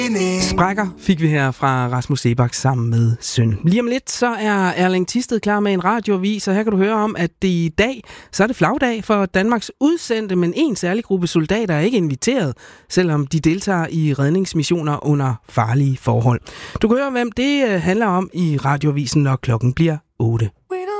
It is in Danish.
Sprækker fik vi her fra Rasmus Seebach sammen med søn. Lige om lidt, så er Erling Thisted klar med en radioavis, og her kan du høre om, at det i dag, så er det flagdag for Danmarks udsendte, men en særlig gruppe soldater er ikke inviteret, selvom de deltager i redningsmissioner under farlige forhold. Du kan høre, hvem det handler om i radioavisen, når klokken bliver 8.